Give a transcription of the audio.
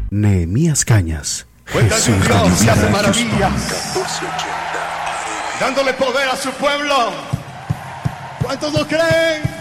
Nehemías Cañas. Cuentan que un Jesús de mi Dios que hace vida. maravillas, dándole poder a su pueblo. ¿Cuántos lo creen?